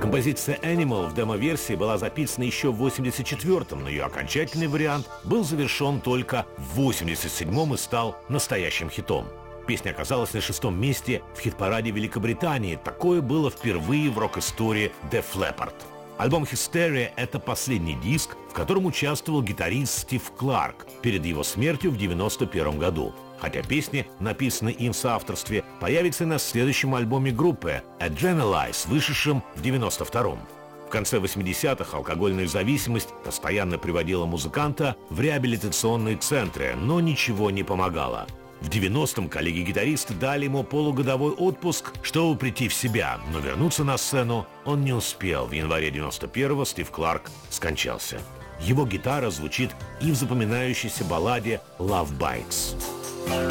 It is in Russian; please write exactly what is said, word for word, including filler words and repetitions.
Композиция «Animal» в демо-версии была записана еще в восемьдесят четвёртом, но ее окончательный вариант был завершен только в восемьдесят седьмом и стал настоящим хитом. Песня оказалась на шестом месте в хит-параде Великобритании. Такое было впервые в рок-истории Def Leppard. Альбом «Hysteria» — это последний диск, в котором участвовал гитарист Стив Кларк перед его смертью в девяносто первом году. Хотя песни, написанные им в соавторстве, появятся на следующем альбоме группы «Adrenalize», вышедшем в девяносто втором. В конце восьмидесятых алкогольная зависимость постоянно приводила музыканта в реабилитационные центры, но ничего не помогало. В девяностом коллеги-гитаристы дали ему полугодовой отпуск, чтобы прийти в себя, но вернуться на сцену он не успел. В январе девяносто первого Стив Кларк скончался. Его гитара звучит и в запоминающейся балладе «Love Bites».